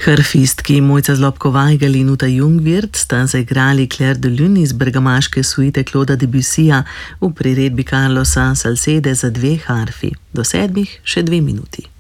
Harfistki Mojca Zlobko-Vajgl in Uta Jungwirth sta zaigrali Clair de Lune iz bergamaške suite Clauda Debussyja v priredbi Carlosa Salcede za 2 harfi. Do 7 še 2 minuti.